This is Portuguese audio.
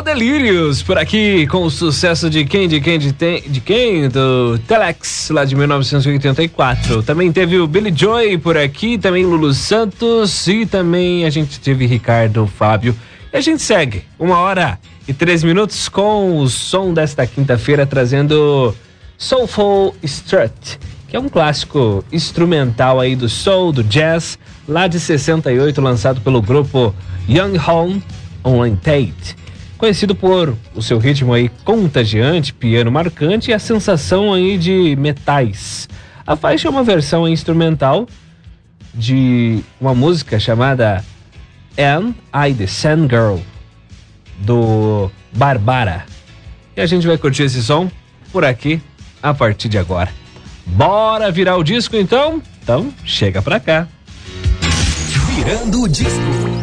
Delírios, por aqui com o sucesso de quem? Do Telex, lá de 1984. Também teve o Billy Joy por aqui, também Lulu Santos e também a gente teve Ricardo Fábio. E a gente segue 1h03 com o som desta quinta-feira, trazendo Soulful Strut, que é um clássico instrumental aí do soul, do jazz, lá de 68, lançado pelo grupo Young Horn Online Tate, conhecido por o seu ritmo aí contagiante, piano marcante e a sensação aí de metais. A faixa é uma versão instrumental de uma música chamada Am I the Sand Girl, do Barbara. E a gente vai curtir esse som por aqui a partir de agora. Bora virar o disco então? Então chega pra cá. Virando o disco.